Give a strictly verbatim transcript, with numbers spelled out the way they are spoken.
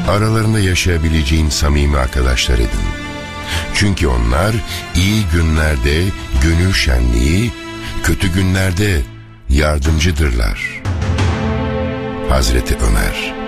Aralarında yaşayabileceğin samimi arkadaşlar edin. Çünkü onlar iyi günlerde gönül şenliği, kötü günlerde yardımcıdırlar. Hazreti Ömer.